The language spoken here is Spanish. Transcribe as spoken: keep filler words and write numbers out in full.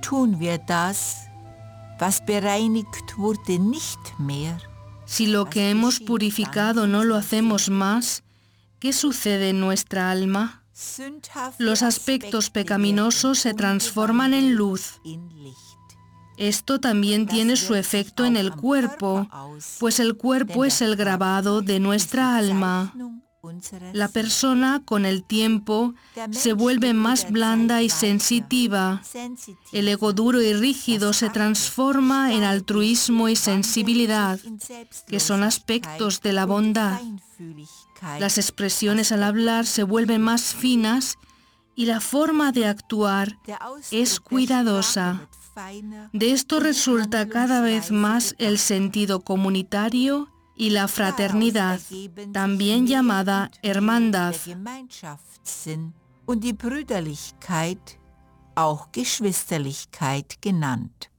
tun wir das, was bereinigt wurde, nicht mehr. Si lo que hemos purificado no lo hacemos más, ¿qué sucede en nuestra alma? Los aspectos pecaminosos se transforman en luz. Esto también tiene su efecto en el cuerpo, pues el cuerpo es el grabado de nuestra alma. La persona, con el tiempo, se vuelve más blanda y sensitiva. El ego duro y rígido se transforma en altruismo y sensibilidad, que son aspectos de la bondad. Las expresiones al hablar se vuelven más finas y la forma de actuar es cuidadosa. De esto resulta cada vez más el sentido comunitario y la fraternidad, también llamada hermandad. Und die Brüderlichkeit, auch Geschwisterlichkeit genannt.